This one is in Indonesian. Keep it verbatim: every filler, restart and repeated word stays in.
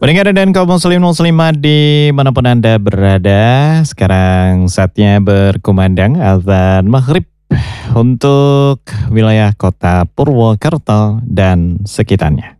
Pendengar dan kaum muslim muslimat dimanapun Anda berada, sekarang saatnya berkumandang azan maghrib untuk wilayah kota Purwokerto dan sekitarnya.